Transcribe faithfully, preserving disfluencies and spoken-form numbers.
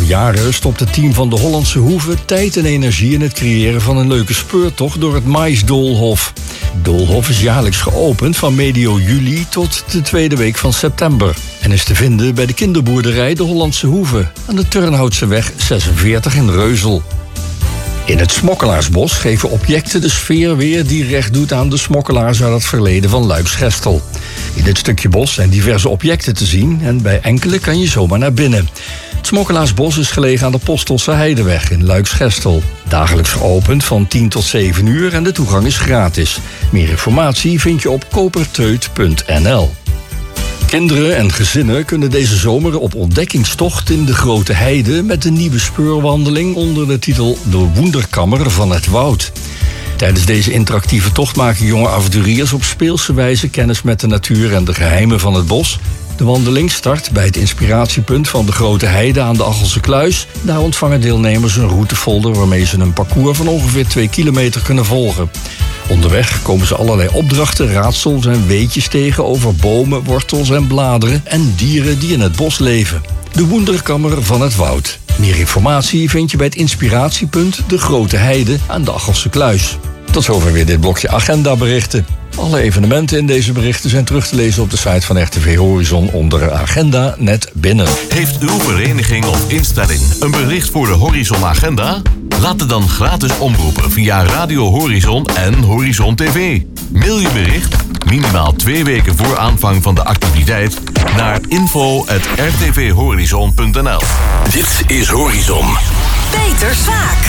jaren stopt het team van de Hollandse Hoeve tijd en energie in het creëren van een leuke speurtocht door het Maisdoolhof. Doolhof is jaarlijks geopend van medio juli tot de tweede week van september. En is te vinden bij de kinderboerderij de Hollandse Hoeve aan de Turnhoutseweg zesenveertig in Reuzel. In het Smokkelaarsbos geven objecten de sfeer weer die recht doet aan de smokkelaars uit het verleden van Luiksgestel. In dit stukje bos zijn diverse objecten te zien en bij enkele kan je zomaar naar binnen. Het Smokkelaarsbos is gelegen aan de Postelse Heideweg in Luiksgestel. Dagelijks geopend van tien tot zeven uur en de toegang is gratis. Meer informatie vind je op koperteut punt n l. Kinderen en gezinnen kunnen deze zomer op ontdekkingstocht in de Grote Heide met een nieuwe speurwandeling onder de titel De Wonderkammer van het Woud. Tijdens deze interactieve tocht maken jonge avonturiers op speelse wijze kennis met de natuur en de geheimen van het bos. De wandeling start bij het inspiratiepunt van de Grote Heide aan de Achelse Kluis. Daar ontvangen deelnemers een routefolder waarmee ze een parcours van ongeveer twee kilometer kunnen volgen. Onderweg komen ze allerlei opdrachten, raadsels en weetjes tegen over bomen, wortels en bladeren en dieren die in het bos leven. De Wonderkammer van het Woud. Meer informatie vind je bij het inspiratiepunt De Grote Heide aan de Achelse Kluis. Tot zover weer dit blokje agendaberichten. Alle evenementen in deze berichten zijn terug te lezen op de site van R T V Horizon onder agenda net binnen. Heeft uw vereniging of instelling een bericht voor de Horizon Agenda? Laat het dan gratis omroepen via Radio Horizon en Horizon T V. Mail je bericht, minimaal twee weken voor aanvang van de activiteit, naar info at r t v horizon punt n l. Dit is Horizon. Peter Swaak.